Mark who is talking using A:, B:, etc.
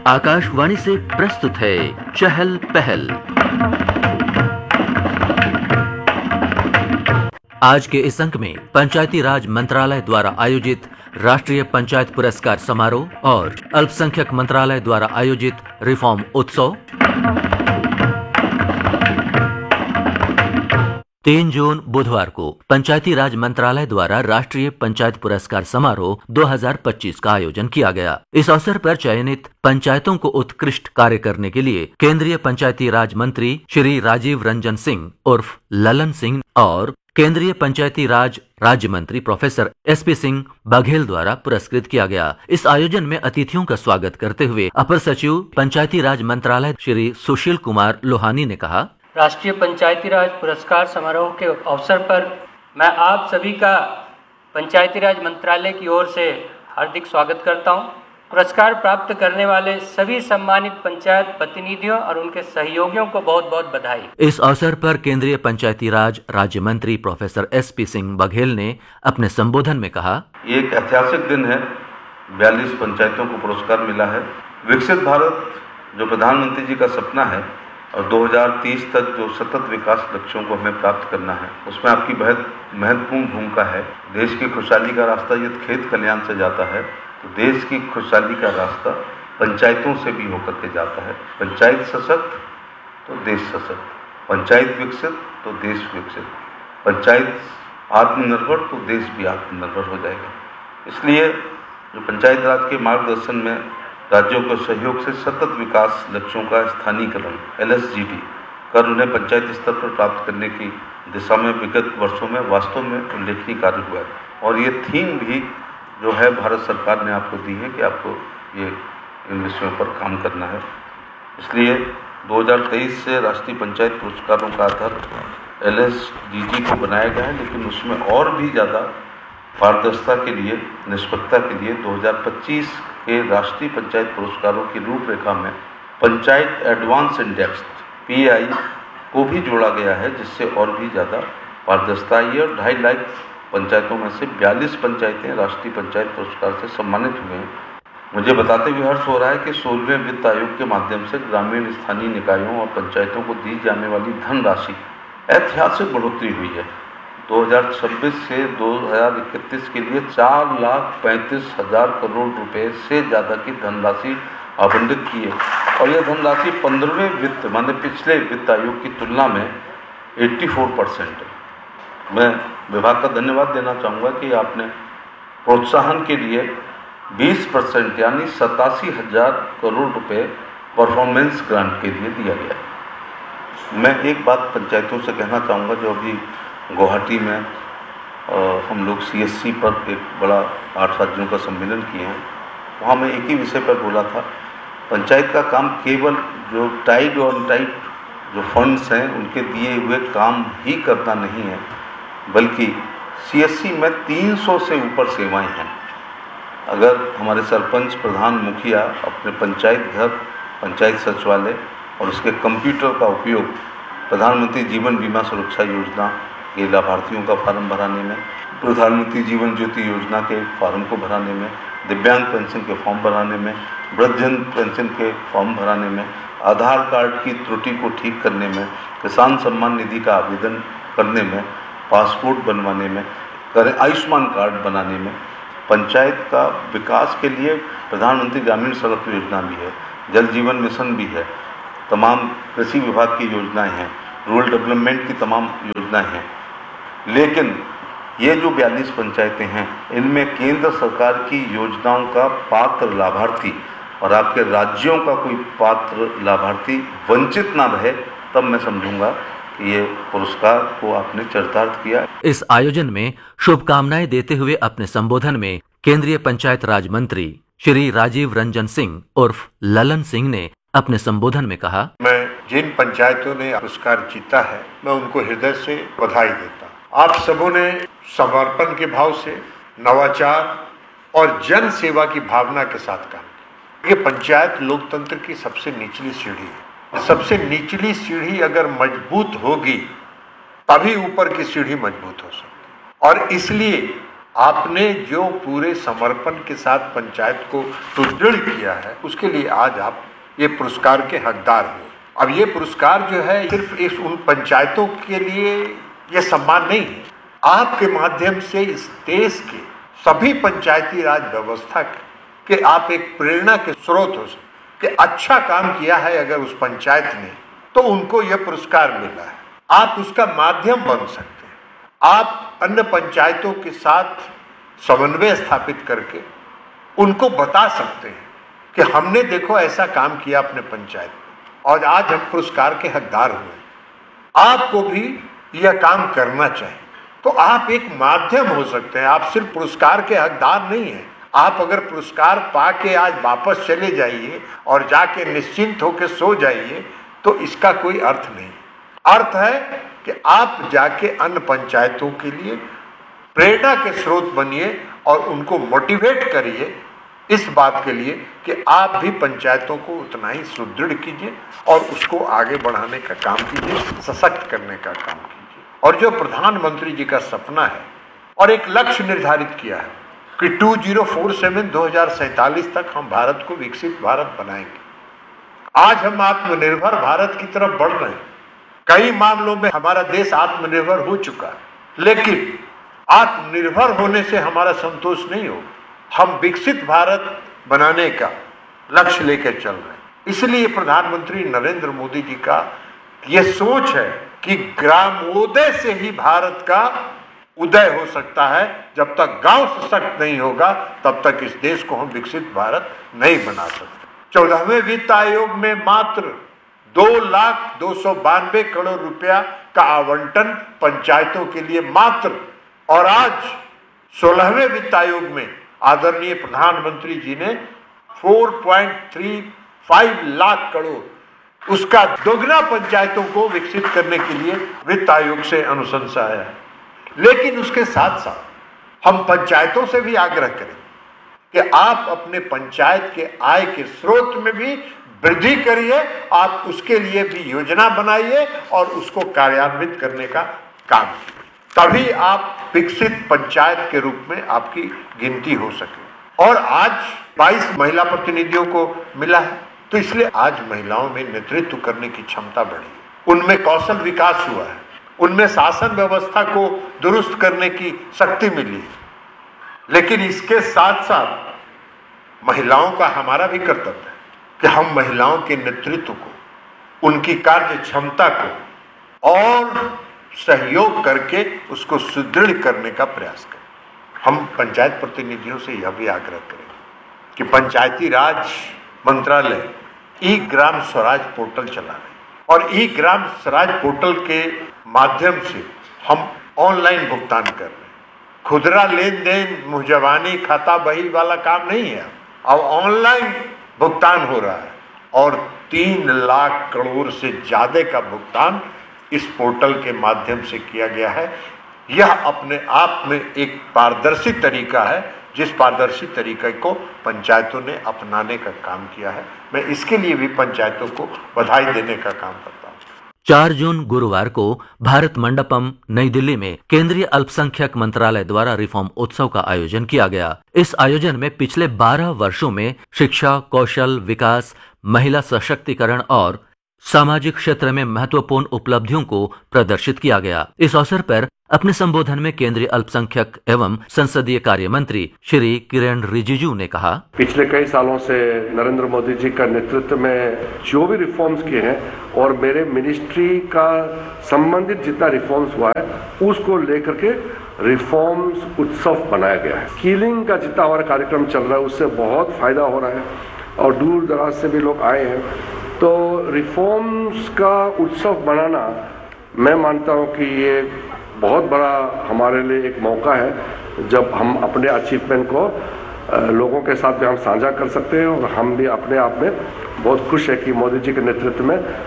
A: आकाशवाणी से प्रस्तुत है चहल पहल। आज के इस अंक में पंचायती राज मंत्रालय द्वारा आयोजित राष्ट्रीय पंचायत पुरस्कार समारोह और अल्पसंख्यक मंत्रालय द्वारा आयोजित रिफॉर्म उत्सव। 3 जून बुधवार को पंचायती राज मंत्रालय द्वारा राष्ट्रीय पंचायत पुरस्कार समारोह 2025 का आयोजन किया गया। इस अवसर पर चयनित पंचायतों को उत्कृष्ट कार्य करने के लिए केंद्रीय पंचायती राज मंत्री श्री राजीव रंजन सिंह उर्फ ललन सिंह और केंद्रीय पंचायती राज राज्य मंत्री प्रोफेसर SP सिंह बघेल द्वारा पुरस्कृत किया गया। इस आयोजन में अतिथियों का स्वागत करते हुए अपर सचिव पंचायती राज मंत्रालय श्री सुशील कुमार लोहानी ने कहा,
B: राष्ट्रीय पंचायती राज पुरस्कार समारोह के अवसर पर मैं आप सभी का पंचायती राज मंत्रालय की ओर से हार्दिक स्वागत करता हूं। पुरस्कार प्राप्त करने वाले सभी सम्मानित पंचायत प्रतिनिधियों और उनके सहयोगियों को बहुत बहुत बधाई।
A: इस अवसर पर केंद्रीय पंचायती राज राज्य मंत्री प्रोफेसर SP सिंह बघेल ने अपने संबोधन में कहा,
C: ये एक ऐतिहासिक दिन है। 42 पंचायतों को पुरस्कार मिला है। विकसित भारत जो प्रधानमंत्री जी का सपना है और 2030 तक जो सतत विकास लक्ष्यों को हमें प्राप्त करना है, उसमें आपकी बहुत महत्वपूर्ण भूमिका है। देश की खुशहाली का रास्ता यदि खेत खलिहान से जाता है तो देश की खुशहाली का रास्ता पंचायतों से भी होकर के जाता है। पंचायत सशक्त तो देश सशक्त, पंचायत विकसित तो देश विकसित, पंचायत आत्मनिर्भर तो देश भी आत्मनिर्भर हो जाएगा। इसलिए जो पंचायत राज के मार्गदर्शन में राज्यों के सहयोग से सतत विकास लक्ष्यों का स्थानीयकरण LSGD कर उन्हें पंचायत स्तर पर प्राप्त करने की दिशा में विगत वर्षों में वास्तव में उल्लेखनीय कार्य हुआ है। और ये थीम भी जो है भारत सरकार ने आपको दी है कि आपको ये इन विषयों पर काम करना है। इसलिए 2023 से राष्ट्रीय पंचायत पुरस्कारों का आधार LSDG को बनाया गया है, लेकिन उसमें और भी ज़्यादा पारदर्शिता के लिए, निष्पक्षता के लिए 2025 के राष्ट्रीय पंचायत पुरस्कारों की रूपरेखा में पंचायत एडवांस इंडेक्स PAI को भी जोड़ा गया है, जिससे और भी ज़्यादा पारदर्शिता आई है। और 2.5 लाख पंचायतों में से 42 पंचायतें राष्ट्रीय पंचायत पुरस्कार से सम्मानित हुए हैं। मुझे बताते हुए हर्ष हो रहा है कि 16वें वित्त आयोग के माध्यम से ग्रामीण स्थानीय निकायों और पंचायतों को दी जाने वाली धनराशि ऐतिहासिक बढ़ोतरी हुई है। 2026 से 2031 के लिए 4,35,000 करोड़ रुपए से ज़्यादा की धनराशि आवंटित की है। और यह धनराशि 15वें वित्त माने पिछले वित्त आयोग की तुलना में 84% है। मैं विभाग का धन्यवाद देना चाहूँगा कि आपने प्रोत्साहन के लिए 20% यानी 87,000 करोड़ रुपए परफॉर्मेंस ग्रांट के लिए दिया गया। मैं एक बात पंचायतों से कहना चाहूँगा, जो अभी गुवाहाटी में हम लोग CSC पर एक बड़ा 8 राज्यों का सम्मेलन किए हैं, वहाँ मैं एक ही विषय पर बोला था। पंचायत का काम केवल जो टाइड और अनटाइड जो फंड्स हैं उनके दिए हुए काम ही करना नहीं है, बल्कि CSC में 300 से ऊपर सेवाएं हैं। अगर हमारे सरपंच, प्रधान, मुखिया अपने पंचायत घर, पंचायत सचिवालय और उसके कंप्यूटर का उपयोग प्रधानमंत्री जीवन बीमा सुरक्षा योजना के लाभार्थियों का फार्म भराने में, प्रधानमंत्री जीवन ज्योति योजना के फार्म को भराने में, दिव्यांग पेंशन के फॉर्म भराने में, वृद्धजन पेंशन के फॉर्म भराने में, आधार कार्ड की त्रुटि को ठीक करने में, किसान सम्मान निधि का आवेदन करने में, पासपोर्ट बनवाने में, आयुष्मान कार्ड बनाने में, पंचायत का विकास के लिए प्रधानमंत्री ग्रामीण सड़क योजना भी है, जल जीवन मिशन भी है, तमाम कृषि विभाग की योजनाएं हैं, रूरल डेवलपमेंट की तमाम योजनाएं हैं। लेकिन ये जो 42 पंचायतें हैं, इनमें केंद्र सरकार की योजनाओं का पात्र लाभार्थी और आपके राज्यों का कोई पात्र लाभार्थी वंचित ना रहे, तब मैं समझूंगा कि ये पुरस्कार को आपने चरितार्थ किया।
A: इस आयोजन में शुभकामनाएं देते हुए अपने संबोधन में केंद्रीय पंचायत राज मंत्री श्री राजीव रंजन सिंह उर्फ ललन सिंह ने अपने संबोधन में कहा,
D: मैं जिन पंचायतों ने पुरस्कार जीता है, मैं उनको हृदय से बधाई देता हूँ। आप सबों ने समर्पण के भाव से, नवाचार और जन सेवा की भावना के साथ काम किया। ये पंचायत लोकतंत्र की सबसे निचली सीढ़ी है। सबसे निचली सीढ़ी अगर मजबूत होगी तभी ऊपर की सीढ़ी मजबूत हो सकती है। और इसलिए आपने जो पूरे समर्पण के साथ पंचायत को सुदृढ़ किया है, उसके लिए आज आप ये पुरस्कार के हकदार हुए। अब ये पुरस्कार जो है सिर्फ इस उन पंचायतों के लिए ये सम्मान नहीं है, आपके माध्यम से इस देश के सभी पंचायती राज व्यवस्था के आप एक प्रेरणा के स्रोत हो सकते कि अच्छा काम किया है अगर उस पंचायत ने, तो उनको यह पुरस्कार मिला है। आप उसका माध्यम बन सकते हैं, आप अन्य पंचायतों के साथ समन्वय स्थापित करके उनको बता सकते हैं कि हमने देखो ऐसा काम किया अपने पंचायत में और आज हम पुरस्कार के हकदार हुए। आपको भी यह काम करना चाहिए। तो आप एक माध्यम हो सकते हैं, आप सिर्फ पुरस्कार के हकदार नहीं हैं। आप अगर पुरस्कार पाके आज वापस चले जाइए और जाके निश्चिंत होकर सो जाइए तो इसका कोई अर्थ नहीं। अर्थ है कि आप जाके अन्य पंचायतों के लिए प्रेरणा के स्रोत बनिए और उनको मोटिवेट करिए इस बात के लिए कि आप भी पंचायतों को उतना ही सुदृढ़ कीजिए और उसको आगे बढ़ाने का काम कीजिए, सशक्त करने का काम कीजिए। और जो प्रधानमंत्री जी का सपना है और एक लक्ष्य निर्धारित किया है कि 2047 तक हम भारत को विकसित भारत बनाएंगे। आज हम आत्मनिर्भर भारत की तरफ बढ़ रहे हैं। कई मामलों में हमारा देश आत्मनिर्भर हो चुका है, लेकिन आत्मनिर्भर होने से हमारा संतोष नहीं होगा। हम विकसित भारत बनाने का लक्ष्य लेकर चल रहे हैं। इसलिए प्रधानमंत्री नरेंद्र मोदी जी का ये सोच है कि ग्रामोदय से ही भारत का उदय हो सकता है। जब तक गांव सशक्त नहीं होगा तब तक इस देश को हम विकसित भारत नहीं बना सकते। 14वें वित्त आयोग में मात्र 2,292 करोड़ रुपया का आवंटन पंचायतों के लिए मात्र, और आज 16वें वित्त आयोग में आदरणीय प्रधानमंत्री जी ने 4.35 लाख करोड़, उसका दोगुना पंचायतों को विकसित करने के लिए वित्त आयोग से अनुशंसा है। लेकिन उसके साथ साथ हम पंचायतों से भी आग्रह करें कि आप अपने पंचायत के आय के स्रोत में भी वृद्धि करिए, आप उसके लिए भी योजना बनाइए और उसको कार्यान्वित करने का काम कीजिए। तभी आप विकसित पंचायत के रूप में आपकी गिनती हो सके। और आज 22 महिला प्रतिनिधियों को मिला है, तो इसलिए आज महिलाओं में नेतृत्व करने की क्षमता बढ़ी, उनमें कौशल विकास हुआ है, उनमें शासन व्यवस्था को दुरुस्त करने की शक्ति मिली है। लेकिन इसके साथ साथ महिलाओं का हमारा भी कर्तव्य है कि हम महिलाओं के नेतृत्व को, उनकी कार्य क्षमता को और सहयोग करके उसको सुदृढ़ करने का प्रयास करें। हम पंचायत प्रतिनिधियों से यह भी आग्रह करें कि पंचायती राज मंत्रालय ई ग्राम स्वराज पोर्टल चला रहे और ई ग्राम स्वराज पोर्टल के माध्यम से हम ऑनलाइन भुगतान कर रहे हैं। खुदरा लेन देन, मुहजबानी, खाता बही वाला काम नहीं है, अब ऑनलाइन भुगतान हो रहा है और 3 लाख करोड़ से ज्यादा का भुगतान इस पोर्टल के माध्यम से किया गया है। यह अपने आप में एक पारदर्शी तरीका है, जिस पारदर्शी तरीके को पंचायतों ने अपनाने का काम किया है। मैं इसके लिए भी पंचायतों को बधाई देने का काम करता हूँ।
A: 4 जून गुरुवार को भारत मंडपम नई दिल्ली में केंद्रीय अल्पसंख्यक मंत्रालय द्वारा रिफॉर्म उत्सव का आयोजन किया गया। इस आयोजन में पिछले 12 वर्षों में शिक्षा, कौशल विकास, महिला सशक्तिकरण और सामाजिक क्षेत्र में महत्वपूर्ण उपलब्धियों को प्रदर्शित किया गया। इस अवसर पर अपने संबोधन में केंद्रीय अल्पसंख्यक एवं संसदीय कार्य मंत्री श्री किरेन रिजिजू ने कहा,
E: पिछले कई सालों से नरेंद्र मोदी जी का नेतृत्व में जो भी रिफॉर्म्स किए हैं और मेरे मिनिस्ट्री का संबंधित जितना रिफॉर्म्स हुआ है उसको लेकर के रिफॉर्म्स उत्सव बनाया गया है। स्किलिंग का जितना हमारा कार्यक्रम चल रहा है उससे बहुत फायदा हो रहा है और दूर दराज से भी लोग आए हैं। तो रिफॉर्म्स का उत्सव बनाना, मैं मानता हूं कि ये बहुत बड़ा हमारे लिए एक मौका है जब हम अपने अचीवमेंट को लोगों के साथ भी हम साझा कर सकते हैं और हम भी अपने आप में बहुत खुश है कि मोदी जी के नेतृत्व में